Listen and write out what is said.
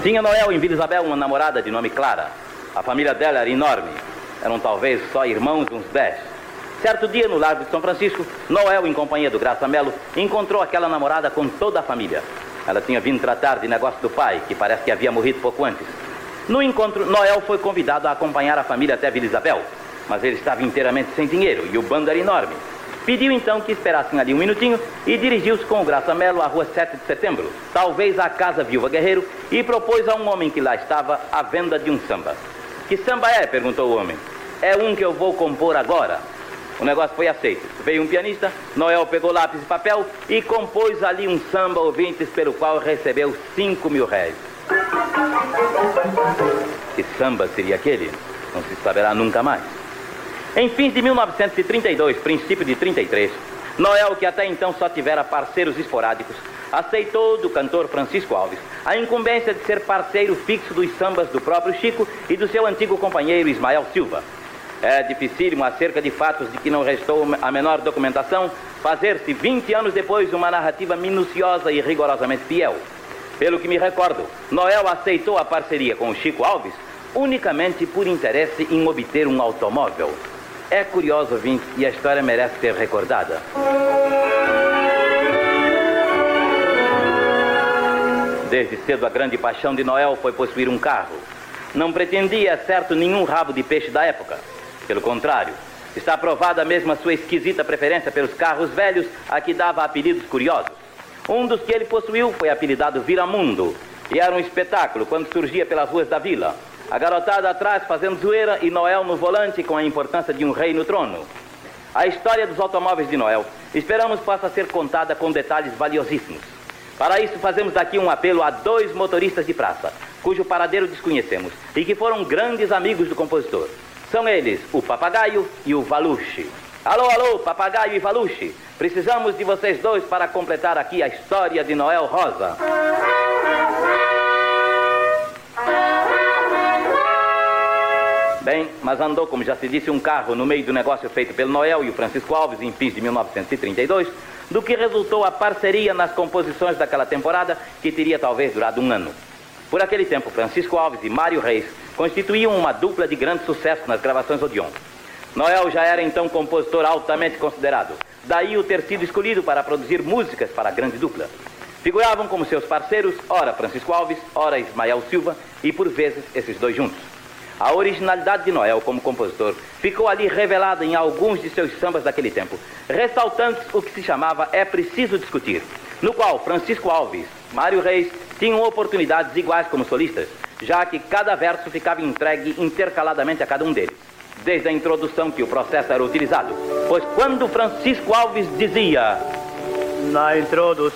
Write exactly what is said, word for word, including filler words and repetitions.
Tinha Noel em Vila Isabel uma namorada de nome Clara. A família dela era enorme. Eram talvez só irmãos, uns dez. Certo dia, no Largo de São Francisco, Noel, em companhia do Graça Melo, encontrou aquela namorada com toda a família. Ela tinha vindo tratar de negócio do pai, que parece que havia morrido pouco antes. No encontro, Noel foi convidado a acompanhar a família até Vila Isabel, mas ele estava inteiramente sem dinheiro e o bando era enorme. Pediu então que esperassem ali um minutinho e dirigiu-se com o Graça Melo à rua sete de setembro, talvez à Casa Viúva Guerreiro, e propôs a um homem que lá estava a venda de um samba. Que samba é? Perguntou o homem. É um que eu vou compor agora. O negócio foi aceito. Veio um pianista, Noel pegou lápis e papel e compôs ali um samba, ouvintes, pelo qual recebeu cinco mil réis. Que samba seria aquele? Não se saberá nunca mais. Em fins de mil novecentos e trinta e dois, princípio de trinta e três, Noel, que até então só tivera parceiros esporádicos, aceitou do cantor Francisco Alves a incumbência de ser parceiro fixo dos sambas do próprio Chico e do seu antigo companheiro Ismael Silva. É dificílimo, acerca de fatos de que não restou a menor documentação, fazer-se vinte anos depois uma narrativa minuciosa e rigorosamente fiel. Pelo que me recordo, Noel aceitou a parceria com o Chico Alves unicamente por interesse em obter um automóvel. É curioso, ouvinte, e a história merece ser recordada. Desde cedo a grande paixão de Noel foi possuir um carro. Não pretendia, certo, nenhum rabo de peixe da época. Pelo contrário, está provada mesmo a sua esquisita preferência pelos carros velhos, a que dava apelidos curiosos. Um dos que ele possuiu foi apelidado Viramundo, e era um espetáculo quando surgia pelas ruas da vila. A garotada atrás fazendo zoeira e Noel no volante com a importância de um rei no trono. A história dos automóveis de Noel esperamos possa ser contada com detalhes valiosíssimos. Para isso fazemos aqui um apelo a dois motoristas de praça, cujo paradeiro desconhecemos e que foram grandes amigos do compositor. São eles o Papagaio e o Valuche. Alô, alô, Papagaio e Valuche. Precisamos de vocês dois para completar aqui a história de Noel Rosa. Bem, mas andou, como já se disse, um carro no meio do negócio feito pelo Noel e o Francisco Alves em fins de mil novecentos e trinta e dois, do que resultou a parceria nas composições daquela temporada, que teria talvez durado um ano. Por aquele tempo, Francisco Alves e Mário Reis constituíam uma dupla de grande sucesso nas gravações Odeon. Noel já era então compositor altamente considerado, daí o ter sido escolhido para produzir músicas para a grande dupla. Figuravam como seus parceiros, ora Francisco Alves, ora Ismael Silva, e por vezes esses dois juntos. A originalidade de Noel como compositor ficou ali revelada em alguns de seus sambas daquele tempo, ressaltando o que se chamava É Preciso Discutir, no qual Francisco Alves, Mário Reis tinham oportunidades iguais como solistas, já que cada verso ficava entregue intercaladamente a cada um deles, desde a introdução que o processo era utilizado, pois quando Francisco Alves dizia: na introdução